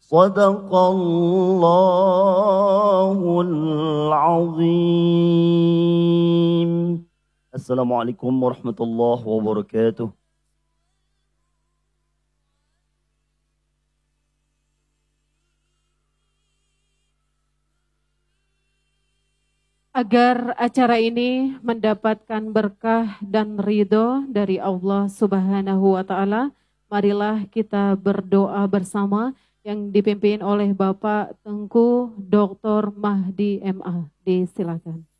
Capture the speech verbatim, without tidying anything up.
Sadaqallahul azim. Assalamualaikum warahmatullahi wabarakatuh. Agar acara ini mendapatkan berkah dan ridho dari Allah Subhanahu wa Ta'ala, marilah kita berdoa bersama yang dipimpin oleh Bapak Tengku doktor Mahdi M A. Disilakan.